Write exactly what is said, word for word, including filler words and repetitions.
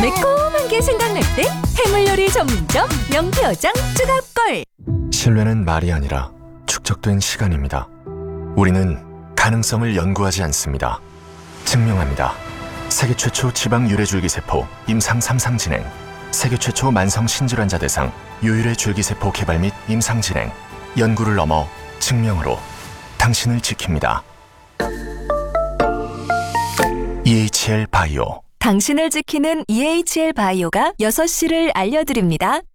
매콤한 게 생각날 때 해물요리 전문점 명태어장 쭈갑골. 신뢰는 말이 아니라 축적된 시간입니다. 우리는 가능성을 연구하지 않습니다. 증명합니다. 세계 최초 지방 유래 줄기세포 임상 삼 상 진행, 세계 최초 만성 신질환자 대상 유유래 줄기세포 개발 및 임상 진행, 연구를 넘어 증명으로 당신을 지킵니다. 이에이치엘 바이오. 당신을 지키는 이에이치엘 바이오가 여섯 시를 알려드립니다.